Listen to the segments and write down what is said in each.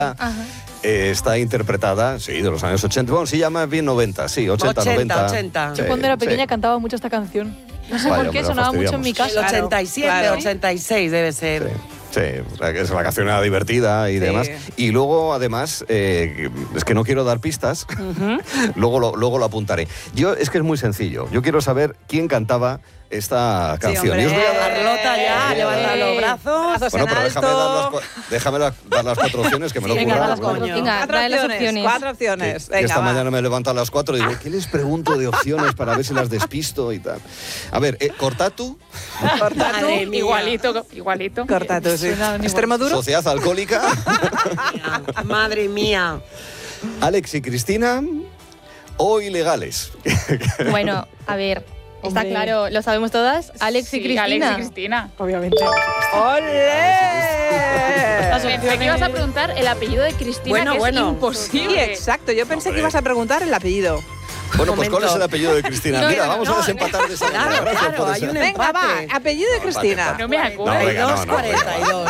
Está interpretada, sí, de los años 80. Bueno, sí, llama bien 90, sí, 80, 90. 80. Yo cuando era pequeña cantaba mucho esta canción. No sé por qué, sonaba mucho en mi casa. El 87, 86 debe ser. Sí, la canción era divertida y demás. Y luego, además, es que no quiero dar pistas, luego lo apuntaré. Es que es muy sencillo. Yo quiero saber quién cantaba esta canción. Y os voy a dar Carlota ya, levanta los brazos. Bueno, pero déjame dar las 4 opciones que me lo he currado. Venga, trae las opciones. 4 opciones. Que esta mañana me levanto a las 4 y digo, ¿qué les pregunto de opciones para ver si las despisto y tal? A ver, Cortatu. Igualito. Cortatu, sí. Extremo duro. Sociedad Alcohólica. Madre mía. Alex y Cristina o Ilegales. Bueno, a ver, está claro, lo sabemos todas. Alex y Cristina. Alex y Cristina, obviamente. ¡Olé! Pensé que ibas a preguntar el apellido de Cristina, que es imposible. Sí, exacto. Yo pensé que ibas a preguntar el apellido. Bueno, pues ¿cuál es el apellido de Cristina? Mira, vamos a desempatar de esa manera. Claro, hay un Venga, va, apellido de Cristina. No me acuerdo. 42.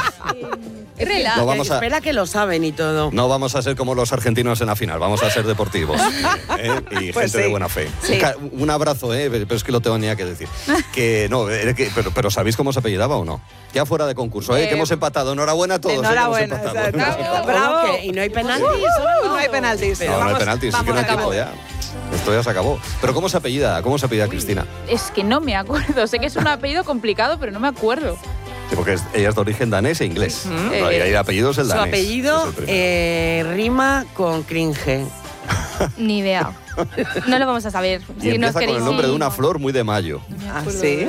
No vamos a, espera que lo saben y todo. no vamos a ser como los argentinos en la final, vamos a ser deportivos y Pues gente de buena fe. Sí. Un abrazo, pero es que lo tenía que decir. Que no, pero ¿sabéis cómo se apellidaba o no? Ya fuera de concurso, que hemos empatado. Enhorabuena a todos. Enhorabuena. Que hemos empatado. Bravo. ¿Y no hay penaltis? No hay penaltis. No hay penaltis, es que no hay tiempo ya. Esto ya se acabó. Pero ¿cómo se apellida Cristina? Es que no me acuerdo. Sé que es un apellido complicado, pero no me acuerdo. Sí, porque ella es de origen danés e inglés. Y el apellido es el Su danés. apellido rima con cringe. Ni idea. No lo vamos a saber. Y empieza con el nombre de una flor muy de mayo. Ah, sí.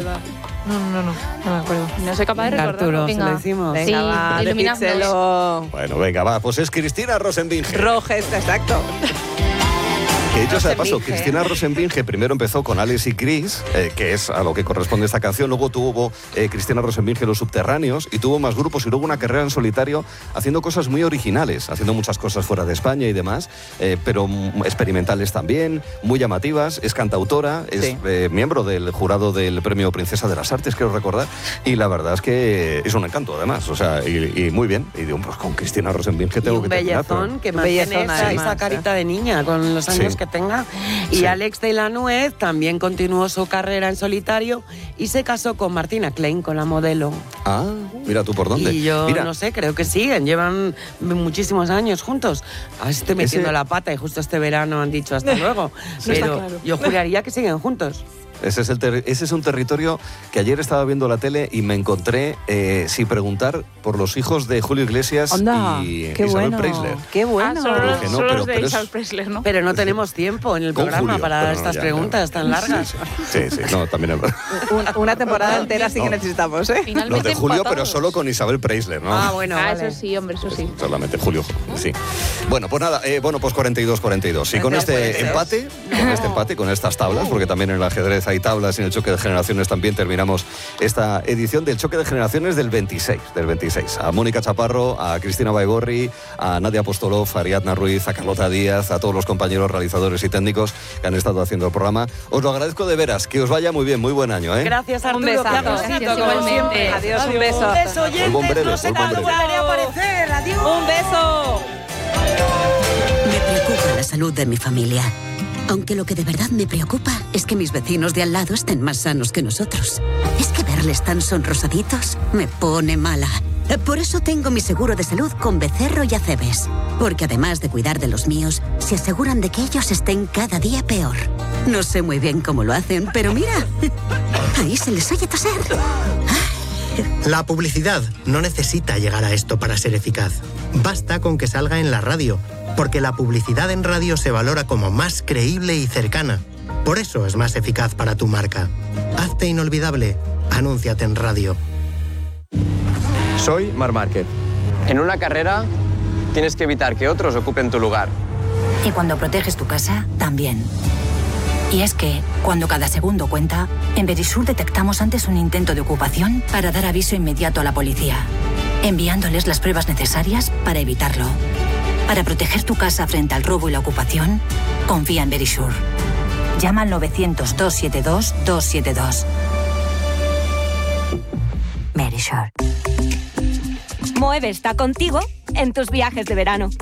No me acuerdo. No soy capaz de recordarlo. Arturo, se lo decimos. Venga, Sí, va, iluminadnos. decídselo. Bueno, venga, va. Pues es Cristina Rosenbinge. Roges, exacto. Que dicho sea de paso, Rosenbinge. Cristina Rosenbinge primero empezó con Alex y Chris, que es a lo que corresponde esta canción. Luego tuvo Cristina Rosenbinge Los Subterráneos y tuvo más grupos y luego una carrera en solitario haciendo cosas muy originales, haciendo muchas cosas fuera de España y demás, pero experimentales también, muy llamativas. Es cantautora, es miembro del jurado del Premio Princesa de las Artes, quiero recordar, y la verdad es que es un encanto además, o sea, y muy bien. Y digo, pues con Cristina Rosenbinge tengo un que terminar. bellezón que mantiene esa carita de niña con los años que tenga. Y Alex de la Nuez también continuó su carrera en solitario y se casó con Martina Klein, con la modelo. Ah, mira tú por dónde. Y yo mira. no sé, creo que siguen, llevan muchísimos años juntos. A ver si estoy metiendo la pata y justo este verano han dicho hasta luego. Pero claro. yo juraría que siguen juntos. Ese es un territorio que ayer estaba viendo la tele y me encontré sin preguntar por los hijos de Julio Iglesias y Isabel Preisler. Qué bueno. Solo Dije, no, los de pero Isabel Preisler, ¿no? Pero no tenemos tiempo en el Con programa Julio, para pero no, estas ya, preguntas tan largas. Sí, no, también es verdad. Una temporada entera sí que necesitamos, ¿eh? Los de Julio, pero solo con Isabel Preisler, ¿no? Ah, bueno, vale. Eso sí, hombre, eso sí. Solamente Julio, sí. Bueno, pues nada, pues 42-42. Y con este empate, con estas tablas, porque también en el ajedrez hay tablas y en el choque de generaciones también terminamos esta edición del choque de generaciones del 26. A Mónica Chaparro, a Cristina Baigorri, a Nadia Apostolov, a Ariadna Ruiz, a Carlota Díaz, a todos los compañeros realizadores y técnicos que han estado haciendo el programa. Os lo agradezco de veras, que os vaya muy bien, muy buen año, ¿eh? Gracias, Arturo. Un besazo. Qué agustito, Gracias, como igualmente. siempre. Adiós, un beso. Un beso, oyentes. Vuelvo en breve, No sé vuelvo en cuándo breve. volveré a aparecer. Adiós. Un beso. Me preocupa la salud de mi familia. Aunque lo que de verdad me preocupa es que mis vecinos de al lado estén más sanos que nosotros. Es que verles tan sonrosaditos me pone mala. Por eso tengo mi seguro de salud con Becerro y Acebes. Porque además de cuidar de los míos, se aseguran de que ellos estén cada día peor. No sé muy bien cómo lo hacen, pero mira, ahí se les oye toser. La publicidad no necesita llegar a esto para ser eficaz. Basta con que salga en la radio, porque la publicidad en radio se valora como más creíble y cercana. Por eso es más eficaz para tu marca. Hazte inolvidable. Anúnciate en radio. Soy Marc Márquez. En una carrera tienes que evitar que otros ocupen tu lugar. Y cuando proteges tu casa, también. Y es que, cuando cada segundo cuenta, en Verisur detectamos antes un intento de ocupación para dar aviso inmediato a la policía, enviándoles las pruebas necesarias para evitarlo. Para proteger tu casa frente al robo y la ocupación, confía en Verisur. Llama al 900-272-272. Verisur. Moeve está contigo en tus viajes de verano.